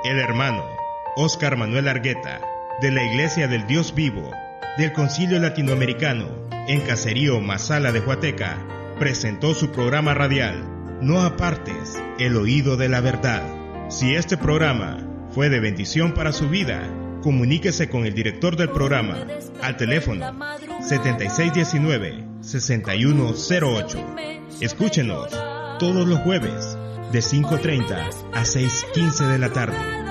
El hermano Óscar Manuel Argueta, de la Iglesia del Dios Vivo, del Concilio Latinoamericano, en Caserío Mazala de Huateca, presentó su programa radial, No apartes el oído de la verdad. Si este programa fue de bendición para su vida, comuníquese con el director del programa al teléfono 7619-6108. Escúchenos todos los jueves de 5:30 a 6:15 de la tarde.